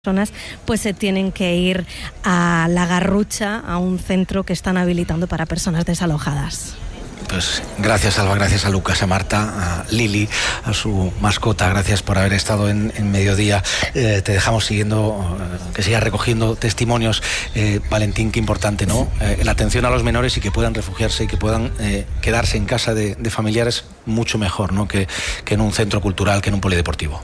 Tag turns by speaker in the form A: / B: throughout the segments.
A: personas pues se tienen que ir a La Garrucha, a un centro que están habilitando para personas desalojadas.
B: Pues gracias, Alba, gracias a Lucas, a Marta, a Lili, a su mascota, gracias por haber estado en Mediodía. Te dejamos siguiendo, que sigas recogiendo testimonios. Valentín, qué importante, ¿no? La atención a los menores y que puedan refugiarse y que puedan quedarse en casa de familiares mucho mejor, ¿no? que en un centro cultural, que en un polideportivo.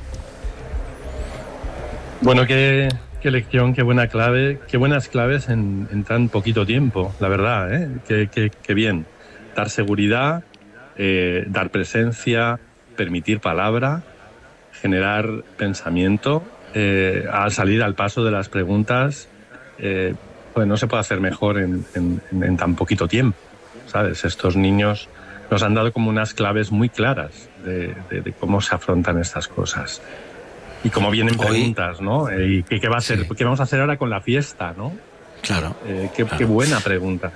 C: Bueno, qué lección, qué buena clave, qué buenas claves en tan poquito tiempo, la verdad, qué bien. Dar seguridad, dar presencia, permitir palabra, generar pensamiento, al salir al paso de las preguntas, pues no se puede hacer mejor en tan poquito tiempo, ¿sabes? Estos niños nos han dado como unas claves muy claras de cómo se afrontan estas cosas. Y como vienen preguntas, ¿no? ¿Y qué va a ser? Sí. ¿Qué vamos a hacer ahora con la fiesta, no?
B: Claro.
C: Qué buena pregunta.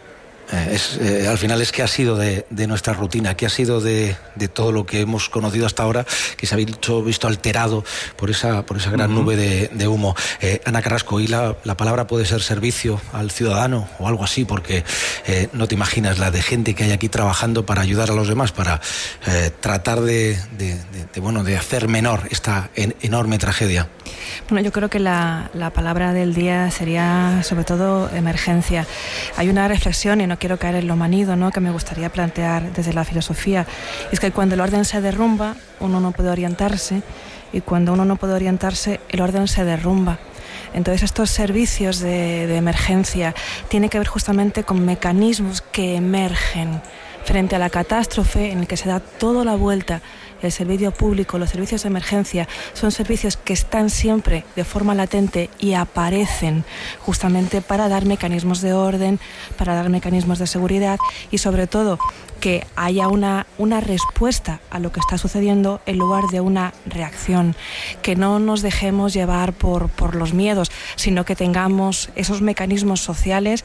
B: Al final es qué ha sido de nuestra rutina, qué ha sido de todo lo que hemos conocido hasta ahora, que se ha visto alterado por esa gran nube de humo. Ana Carrasco, hoy la palabra puede ser servicio al ciudadano o algo así, porque no te imaginas la de gente que hay aquí trabajando para ayudar a los demás, para tratar de hacer menor esta enorme tragedia.
D: Bueno, yo creo que la palabra del día sería sobre todo emergencia. Hay una reflexión, y no quiero caer en lo manido, ¿no?, que me gustaría plantear desde la filosofía. Es que cuando el orden se derrumba, uno no puede orientarse, y cuando uno no puede orientarse, el orden se derrumba. Entonces estos servicios de emergencia tienen que ver justamente con mecanismos que emergen frente a la catástrofe, en el que se da toda la vuelta. El servicio público, los servicios de emergencia son servicios que están siempre de forma latente y aparecen justamente para dar mecanismos de orden, para dar mecanismos de seguridad y sobre todo que haya una respuesta a lo que está sucediendo en lugar de una reacción, que no nos dejemos llevar por los miedos, sino que tengamos esos mecanismos sociales,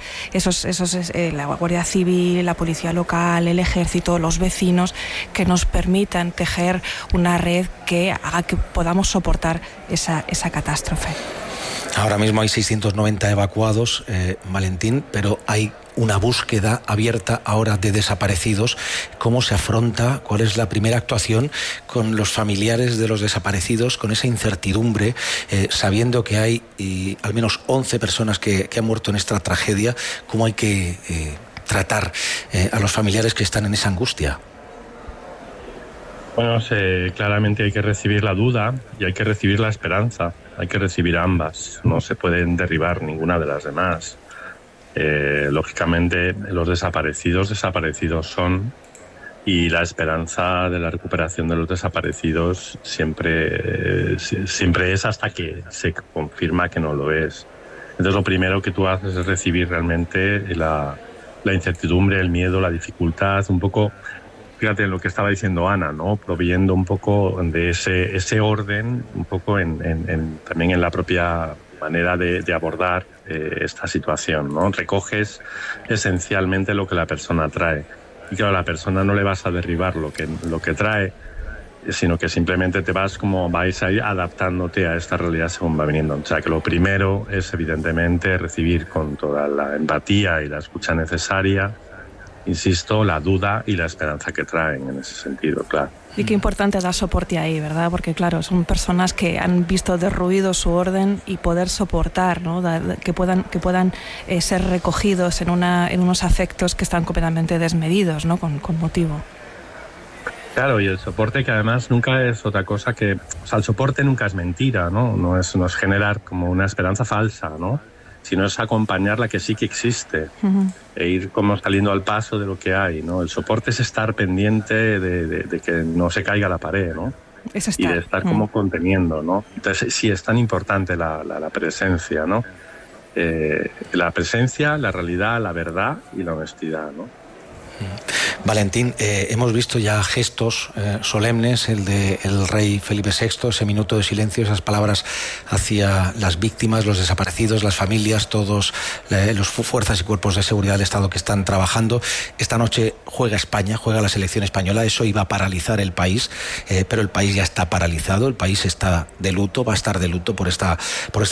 D: la Guardia Civil, la Policía Local, el Ejército, los vecinos, que nos permitan tejer una red que haga que podamos soportar esa catástrofe.
B: Ahora mismo hay 690 evacuados, Valentín, pero hay una búsqueda abierta ahora de desaparecidos. ¿Cómo se afronta? ¿Cuál es la primera actuación con los familiares de los desaparecidos, con esa incertidumbre, sabiendo que hay al menos 11 personas que han muerto en esta tragedia? ¿Cómo hay que tratar a los familiares que están en esa angustia?
C: Bueno, claramente hay que recibir la duda y hay que recibir la esperanza. Hay que recibir ambas. No se pueden derribar ninguna de las demás. Lógicamente, los desaparecidos son, y la esperanza de la recuperación de los desaparecidos siempre es hasta que se confirma que no lo es. Entonces, lo primero que tú haces es recibir realmente la incertidumbre, el miedo, la dificultad, un poco. Fíjate en lo que estaba diciendo Ana, ¿no? Proveyendo un poco de ese orden, un poco también en la propia manera de abordar esta situación, ¿no? Recoges esencialmente lo que la persona trae. Y claro, a la persona no le vas a derribar lo que trae, sino que simplemente vais a ir adaptándote a esta realidad según va viniendo. O sea, que lo primero es, evidentemente, recibir con toda la empatía y la escucha necesaria, insisto, la duda y la esperanza que traen en ese sentido, claro.
D: Y qué importante dar soporte ahí, ¿verdad? Porque claro, son personas que han visto derruido su orden y poder soportar, ¿no? Que puedan ser recogidos en unos afectos que están completamente desmedidos, ¿no? Con motivo.
C: Claro, y el soporte, que además nunca es otra cosa que... O sea, el soporte nunca es mentira, ¿no? No es generar como una esperanza falsa, ¿no? Sino es acompañar la que sí que existe, e ir como saliendo al paso de lo que hay, ¿no? El soporte es estar pendiente de que no se caiga la pared, ¿no? Y de estar como conteniendo, ¿no? Entonces sí, es tan importante la presencia, ¿no? La presencia, la realidad, la verdad y la honestidad, ¿no?
B: Valentín, hemos visto ya gestos solemnes, el del rey Felipe VI, ese minuto de silencio, esas palabras hacia las víctimas, los desaparecidos, las familias, todos los fuerzas y cuerpos de seguridad del Estado que están trabajando. Esta noche juega España, juega la selección española, eso iba a paralizar el país, pero el país ya está paralizado, el país está de luto, va a estar de luto por esta